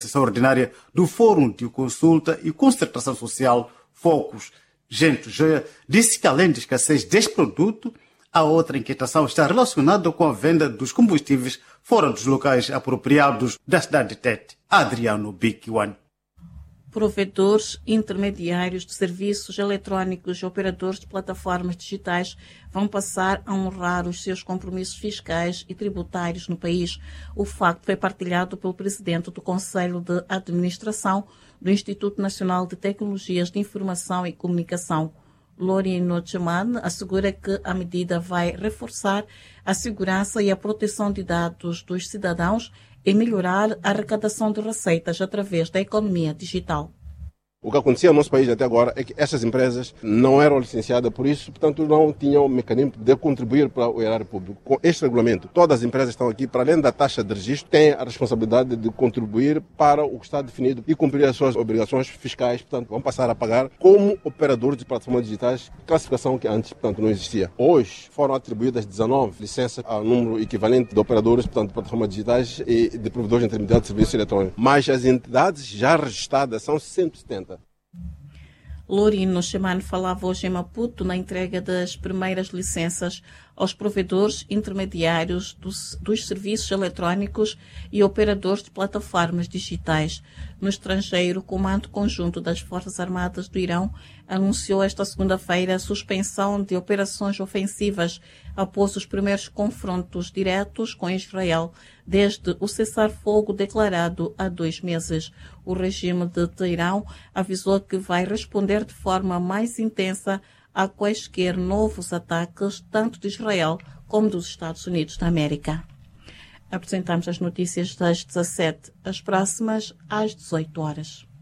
sessão ordinária do Fórum de Consulta e Concertação Social Focus. Gento Joia disse que, além de escassez deste produto, a outra inquietação está relacionada com a venda dos combustíveis fora dos locais apropriados da cidade de Tete. Adriano Bikiwan. Provedores intermediários de serviços eletrónicos e operadores de plataformas digitais vão passar a honrar os seus compromissos fiscais e tributários no país. O facto foi partilhado pelo presidente do Conselho de Administração do Instituto Nacional de Tecnologias de Informação e Comunicação. Lorino Cheman assegura que a medida vai reforçar a segurança e a proteção de dados dos cidadãos e melhorar a arrecadação de receitas através da economia digital. O que acontecia no nosso país até agora é que estas empresas não eram licenciadas, por isso, portanto, não tinham mecanismo de contribuir para o erário público. Com este regulamento, todas as empresas estão aqui, para além da taxa de registro, têm a responsabilidade de contribuir para o que está definido e cumprir as suas obrigações fiscais. Portanto, vão passar a pagar como operadores de plataformas digitais, classificação que antes, portanto, não existia. Hoje foram atribuídas 19 licenças ao número equivalente de operadores, portanto, de plataformas digitais e de provedores intermediários de serviços eletrônicos. Mas as entidades já registradas são 170. Lorino Cheman falava hoje em Maputo na entrega das primeiras licenças aos provedores intermediários dos serviços eletrónicos e operadores de plataformas digitais. No estrangeiro, o Comando Conjunto das Forças Armadas do Irão anunciou esta segunda-feira a suspensão de operações ofensivas após os primeiros confrontos diretos com Israel, desde o cessar-fogo declarado há 2 meses. O regime de Teherão avisou que vai responder de forma mais intensa a quaisquer novos ataques, tanto de Israel como dos Estados Unidos da América. Apresentamos as notícias das 17, as próximas às 18 horas.